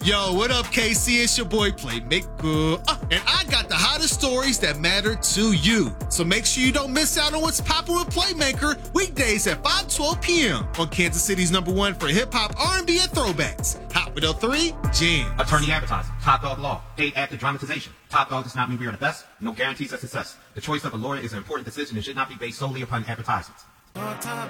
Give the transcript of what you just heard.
Yo, what up, KC? It's your boy Playmaker. And I got the hottest stories that matter to you. So make sure you don't miss out on what's popping with Playmaker weekdays at 5:12 p.m. on Kansas City's #1 for hip-hop, R&B, and throwbacks. Hot with L3, Jam. Attorney advertising, Top Dog Law, paid actor dramatization. Top Dog does not mean we are the best, no guarantees of success. The choice of a lawyer is an important decision and should not be based solely upon advertisements. On top